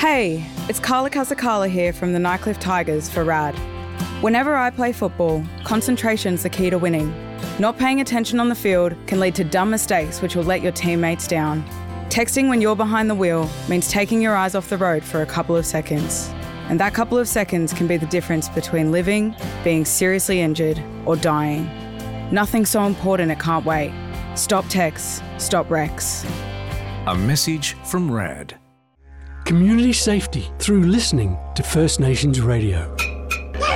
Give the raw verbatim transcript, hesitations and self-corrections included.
Hey, it's Carla Casacala here from the Nightcliff Tigers for RAD. Whenever I play football, concentration's the key to winning. Not paying attention on the field can lead to dumb mistakes which will let your teammates down. Texting when you're behind the wheel means taking your eyes off the road for a couple of seconds. And that couple of seconds can be the difference between living, being seriously injured, or dying. Nothing's so important it can't wait. Stop texts, stop wrecks. A message from RAD. Community safety through listening to First Nations Radio.